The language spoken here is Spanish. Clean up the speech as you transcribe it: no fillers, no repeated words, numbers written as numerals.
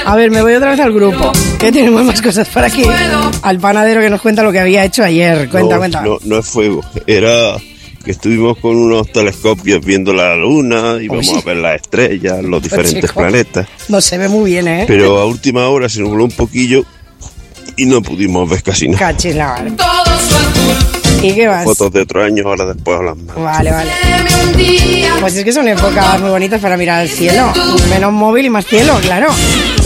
A ver, me voy otra vez al grupo, que tenemos más cosas por aquí. Al panadero que nos cuenta lo que había hecho ayer. Cuenta. No es fuego, era que estuvimos con unos telescopios viendo la luna, íbamos a ver las estrellas, los diferentes planetas. No se ve muy bien, ¿eh? Pero a última hora se nubló un poquillo y no pudimos ver casi nada. Cachilar. ¿Y qué más? Fotos de otro año, ahora después hablan más. Vale. Pues es que son épocas muy bonitas para mirar al cielo. Menos móvil y más cielo, claro.